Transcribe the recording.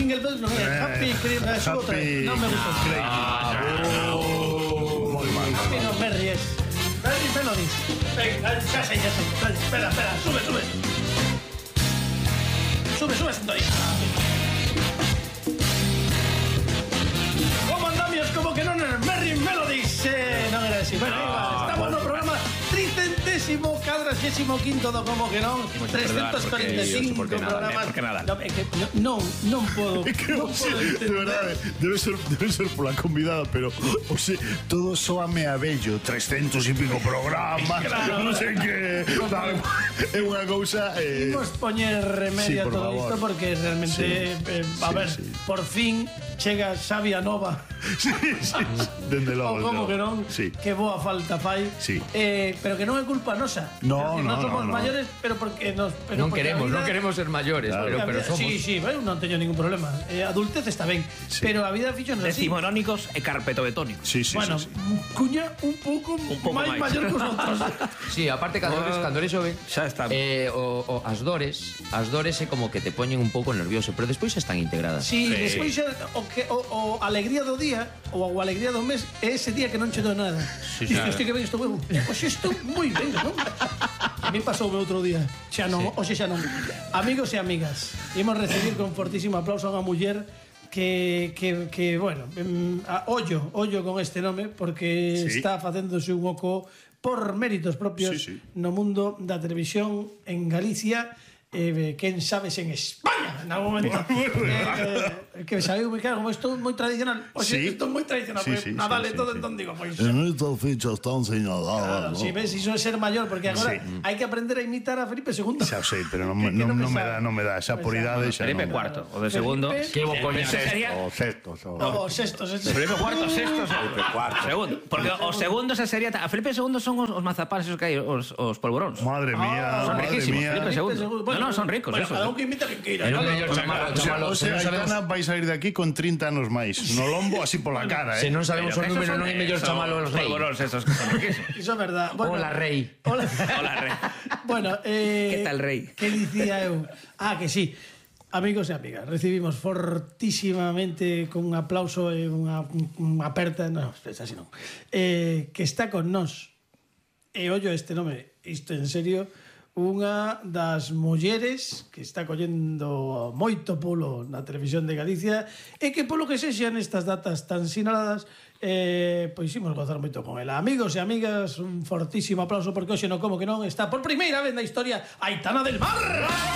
Jingle Bells non é Happy Christmas. Non me gusta. Moi mal. No me ríes. Merry Melodies. Venga, xa sei. Espera, sube. Sube, sintonía. Como andamios, como que non é Merry Melodies. Non era así. Bueno, estamos no programa 345 do Como que non. 345 programas. Non podo. De verdade, debe ser pola convidada, pero todo soame a bello, 300 e pico programas, non sei que, é unha cousa. Imos poñer remedio a todo isto porque realmente, a ver, por fin chega Xavi Nova. Sí, dende logo. Como que non, que boa falta fai. Pero que non é culpa nosa. Non somos maiores, pero porque nos... Non queremos ser maiores, pero somos. Sí, non teño ningún problema. Adultez está ben, pero a vida fixonos así. Decimonónicos e carpetobetónicos. Bueno, cuña un pouco máis maior que os outros. Sí, aparte cando eres xove, xa está. As dores é como que te poñen un pouco nervioso, pero despois están integradas. Sí, despois o alegría do día ou a alegría do mes é ese día que non che do nada. Estou que ben, estou ben. Pois estou moi ben, non? A mí pasoume outro día. Xa non. Amigos e amigas, imos recibir con fortísimo aplauso a unha muller que bueno, ollo con este nome porque está facéndose un oco por méritos propios no mundo da televisión en Galicia. Quen sabes en España en algún momento que sabeu moi claro, como estou moi tradicional. Estou moi tradicional, Nadal e todo, entón digo, pois en estas fichas tan señaladas, si ves, iso é ser maior, porque agora hai que aprender a imitar a Felipe II. Xa sei, pero non me dá xa por idade. Felipe IV, o de segundo. Que bo coña o sexto. Felipe IV, sexto, segundo. Porque o segundo se sería... A Felipe II son os mazapanes, os que hai, os polvoróns. Madre mía, son riquísimos. Felipe II. No, son ricos, bueno, esos. Cada un que imita que queira. O sea, Aitana vai sair de aquí con 30 anos máis. No lombo, así pola cara, Se non sabemos o número, non é mellor chamalo os rei. Polvoróns esos que son riquísimos. Iso é verdad. Hola, rei. Hola, rei. Bueno, que tal, rei? Que dicía eu? Que sí. Amigos e amigas, recibimos fortísimamente con un aplauso e unha aperta, non, así non, que está con nós. E ollo este nome, isto en serio, unha das mulleres que está collendo moito pulo na televisión de Galicia e que polo que sexa nestas datas tan sinaladas pois imos gozar moito con ela. Amigos e amigas, un fortísimo aplauso porque hoxe no Como que non está por primeira vez na historia Aitana del Mar.